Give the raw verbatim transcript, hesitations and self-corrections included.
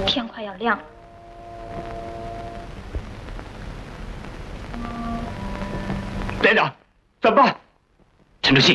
天快要亮了。 连长，怎么办？沉住气。